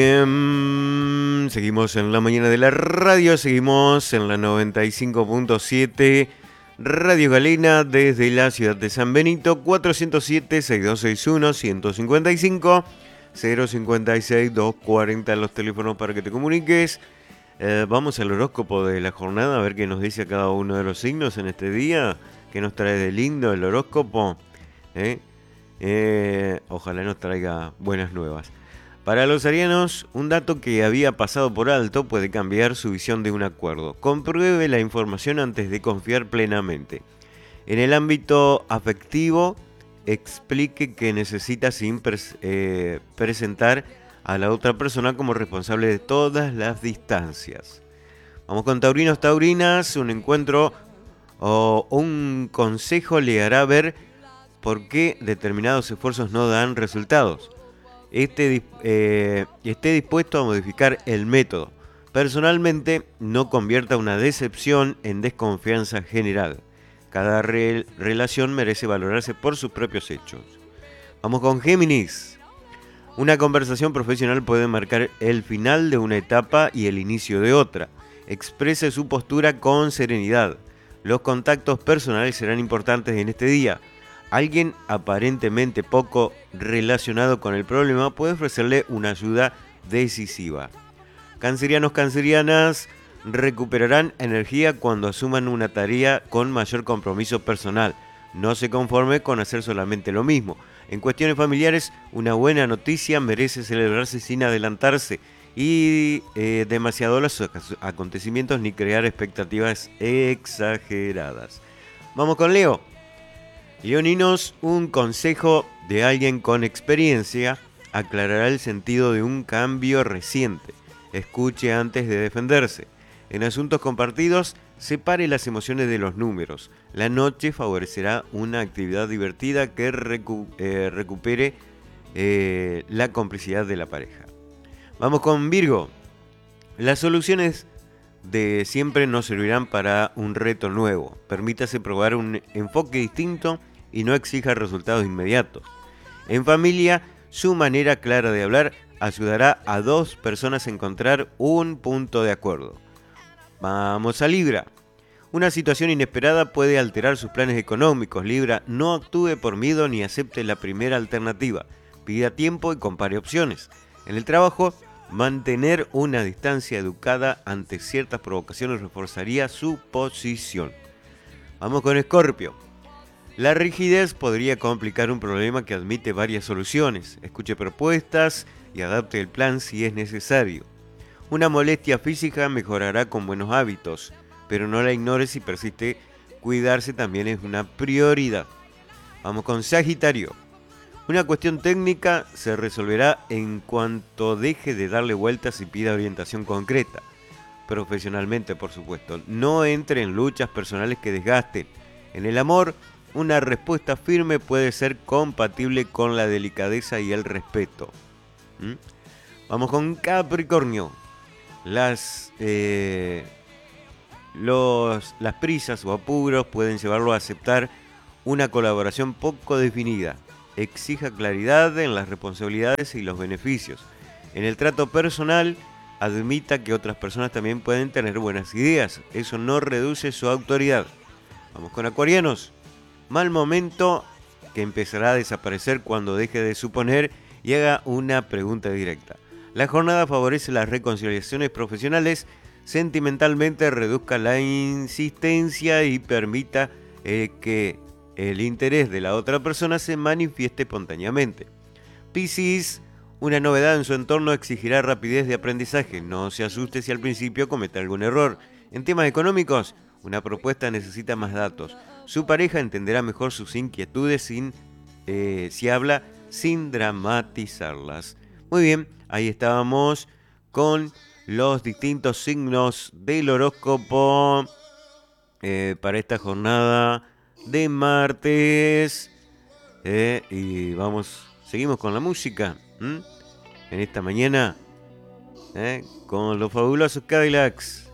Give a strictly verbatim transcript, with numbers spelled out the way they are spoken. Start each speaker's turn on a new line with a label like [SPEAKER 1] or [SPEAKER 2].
[SPEAKER 1] Bien, seguimos en la mañana de la radio, seguimos en la noventa y cinco punto siete Radio Galena desde la ciudad de San Benito, cuatrocientos siete, seis dos seis uno, ciento cincuenta y cinco, cero cincuenta y seis, doscientos cuarenta los teléfonos para que te comuniques. Eh, vamos al horóscopo de la jornada a ver qué nos dice cada uno de los signos en este día, qué nos trae de lindo el horóscopo. ¿Eh? Eh, ojalá nos traiga buenas nuevas. Para los arianos, un dato que había pasado por alto puede cambiar su visión de un acuerdo. Compruebe la información antes de confiar plenamente. En el ámbito afectivo, explique que necesita sin pres- eh, presentar a la otra persona como responsable de todas las distancias. Vamos con taurinos, taurinas, un encuentro o un consejo le hará ver por qué determinados esfuerzos no dan resultados. Este, eh, esté dispuesto a modificar el método. Personalmente, no convierta una decepción en desconfianza general. Cada re- relación merece valorarse por sus propios hechos. Vamos con Géminis. Una conversación profesional puede marcar el final de una etapa y el inicio de otra. Exprese su postura con serenidad. Los contactos personales serán importantes en este día. Alguien aparentemente poco relacionado con el problema puede ofrecerle una ayuda decisiva. Cancerianos, cancerianas, recuperarán energía cuando asuman una tarea con mayor compromiso personal. No se conforme con hacer solamente lo mismo. En cuestiones familiares, una buena noticia merece celebrarse sin adelantarse y eh, demasiado a los acontecimientos ni crear expectativas exageradas. Vamos con Leo. Leoninos, un consejo de alguien con experiencia aclarará el sentido de un cambio reciente. Escuche antes de defenderse. En asuntos compartidos, separe las emociones de los números. La noche favorecerá una actividad divertida que recu- eh, recupere eh, la complicidad de la pareja. Vamos con Virgo. Las soluciones de siempre no servirán para un reto nuevo. Permítase probar un enfoque distinto y no exija resultados inmediatos. En familia, su manera clara de hablar ayudará a dos personas a encontrar un punto de acuerdo. Vamos a Libra. Una situación inesperada puede alterar sus planes económicos. Libra, no actúe por miedo ni acepte la primera alternativa. Pida tiempo y compare opciones. En el trabajo, mantener una distancia educada ante ciertas provocaciones reforzaría su posición. Vamos con Escorpio. La rigidez podría complicar un problema que admite varias soluciones. Escuche propuestas y adapte el plan si es necesario. Una molestia física mejorará con buenos hábitos, pero no la ignore si persiste. Cuidarse también es una prioridad. Vamos con Sagitario. Una cuestión técnica se resolverá en cuanto deje de darle vueltas y pida orientación concreta. Profesionalmente, por supuesto. No entre en luchas personales que desgasten. En el amor, una respuesta firme puede ser compatible con la delicadeza y el respeto. ¿Mm? Vamos con Capricornio. Las, eh, los, las prisas o apuros pueden llevarlo a aceptar una colaboración poco definida. Exija claridad en las responsabilidades y los beneficios. En el trato personal, admita que otras personas también pueden tener buenas ideas. Eso no reduce su autoridad. Vamos con acuarianos. Mal momento que empezará a desaparecer cuando deje de suponer y haga una pregunta directa. La jornada favorece las reconciliaciones profesionales. Sentimentalmente reduzca la insistencia y permita eh, que el interés de la otra persona se manifieste espontáneamente. Piscis, una novedad en su entorno exigirá rapidez de aprendizaje. No se asuste si al principio comete algún error. En temas económicos, una propuesta necesita más datos. Su pareja entenderá mejor sus inquietudes sin, eh, si habla sin dramatizarlas. Muy bien, ahí estábamos con los distintos signos del horóscopo eh, para esta jornada de martes. Eh, y vamos, seguimos con la música. ¿m? En esta mañana, eh, con los fabulosos Cadillacs.